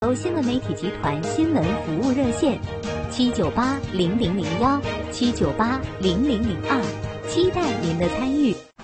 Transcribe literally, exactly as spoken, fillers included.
有新闻媒体集团新闻服务热线：七九八零零零幺七九八零零零二，期待您的参与。